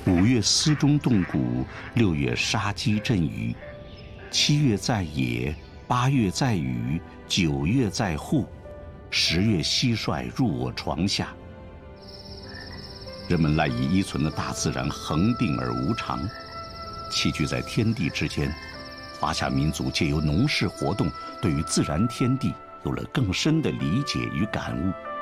5月丝钟动鼓，6月杀鸡震鱼，7月在野，8月在雨，9月在户，10月蟋蟀入我床下。人们赖以依存的大自然恒定而无常，栖居在天地之间，华夏民族借由农事活动，对于自然天地有了更深的理解与感悟。